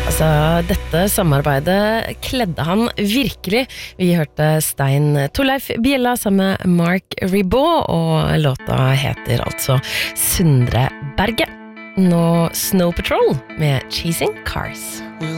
Altså, dette samarbeidet kledde han virkelig. Vi hørte Stein Torleif Bjella sammen med Mark Ribot, og låta heter altså Sundre Berge. Nå Snow Patrol med Chasing Cars.